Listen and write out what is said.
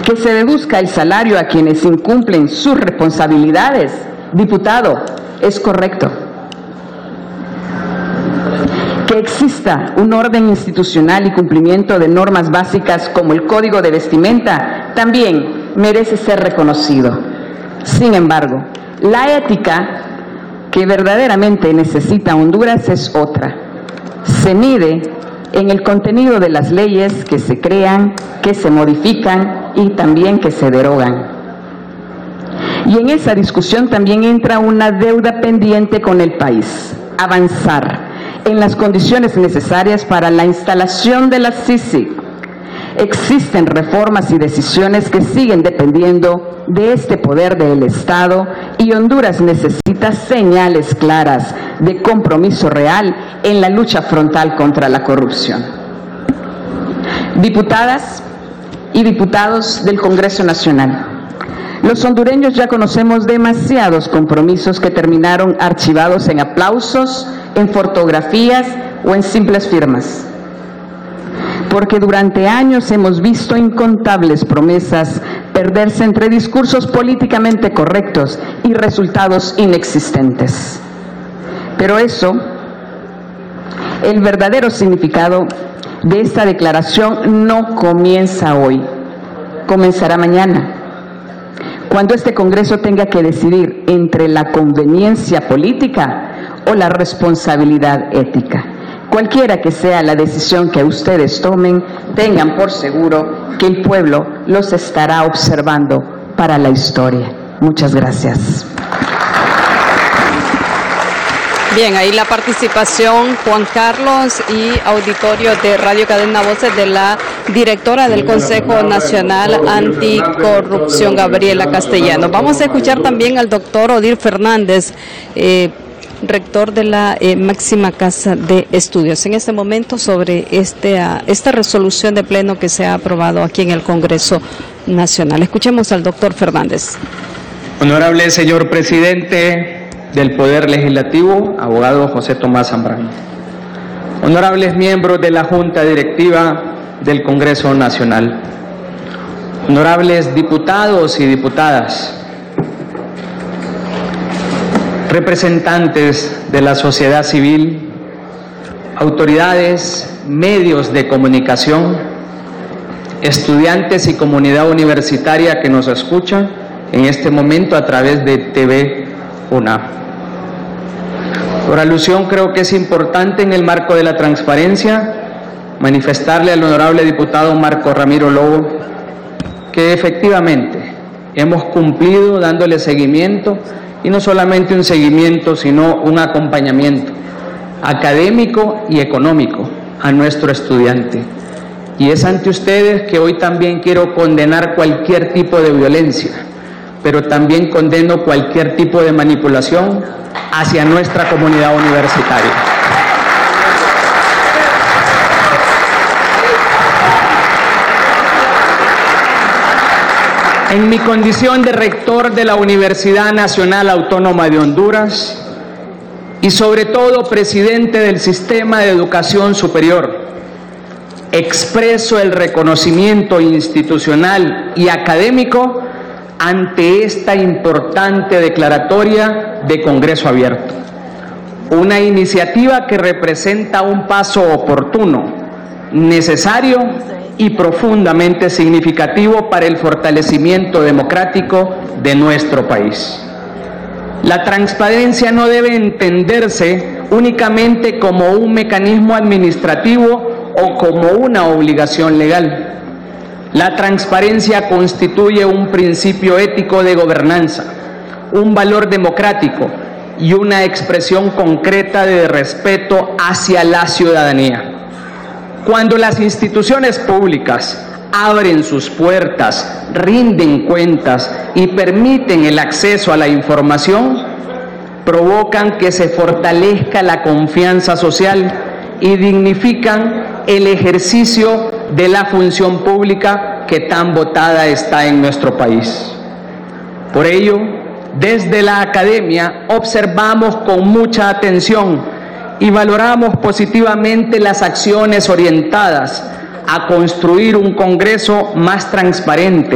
Que se deduzca el salario a quienes incumplen sus responsabilidades, diputado, es correcto. Que exista un orden institucional y cumplimiento de normas básicas como el Código de Vestimenta también merece ser reconocido. Sin embargo, la ética que verdaderamente necesita Honduras es otra. Se mide en el contenido de las leyes que se crean, que se modifican y también que se derogan. Y en esa discusión también entra una deuda pendiente con el país: avanzar en las condiciones necesarias para la instalación de la CICIG. Existen reformas y decisiones que siguen dependiendo de este poder del Estado y Honduras necesita señales claras de compromiso real en la lucha frontal contra la corrupción. Diputadas y diputados del Congreso Nacional, los hondureños ya conocemos demasiados compromisos que terminaron archivados en aplausos, en fotografías o en simples firmas. Porque durante años hemos visto incontables promesas perderse entre discursos políticamente correctos y resultados inexistentes. Pero eso, el verdadero significado de esta declaración no comienza hoy, comenzará mañana, cuando este Congreso tenga que decidir entre la conveniencia política o la responsabilidad ética. Cualquiera que sea la decisión que ustedes tomen, tengan por seguro que el pueblo los estará observando para la historia. Muchas gracias. Bien, ahí la participación, Juan Carlos, y auditorio de Radio Cadena Voces, de la directora del Consejo Nacional Anticorrupción, Gabriela Castellano. Vamos a escuchar también al doctor Odir Fernández, rector de la máxima casa de estudios, en este momento sobre esta resolución de pleno que se ha aprobado aquí en el Congreso Nacional. Escuchemos al doctor Fernández. Honorable señor presidente del Poder Legislativo, abogado José Tomás Zambrano. Honorables miembros de la Junta Directiva del Congreso Nacional. Honorables diputados y diputadas. Representantes de la sociedad civil, autoridades, medios de comunicación, estudiantes y comunidad universitaria que nos escuchan en este momento a través de TV UNA. Por alusión, creo que es importante, en el marco de la transparencia, manifestarle al honorable diputado Marco Ramiro Lobo que efectivamente hemos cumplido dándole seguimiento, y no solamente un seguimiento, sino un acompañamiento académico y económico a nuestro estudiante. Y es ante ustedes que hoy también quiero condenar cualquier tipo de violencia, pero también condeno cualquier tipo de manipulación hacia nuestra comunidad universitaria. En mi condición de rector de la Universidad Nacional Autónoma de Honduras y sobre todo presidente del Sistema de Educación Superior, expreso el reconocimiento institucional y académico ante esta importante declaratoria de Congreso Abierto. Una iniciativa que representa un paso oportuno, necesario y profundamente significativo para el fortalecimiento democrático de nuestro país. La transparencia no debe entenderse únicamente como un mecanismo administrativo o como una obligación legal. La transparencia constituye un principio ético de gobernanza, un valor democrático y una expresión concreta de respeto hacia la ciudadanía. Cuando las instituciones públicas abren sus puertas, rinden cuentas y permiten el acceso a la información, provocan que se fortalezca la confianza social y dignifican el ejercicio de la función pública que tan votada está en nuestro país. Por ello, desde la academia observamos con mucha atención y valoramos positivamente las acciones orientadas a construir un Congreso más transparente,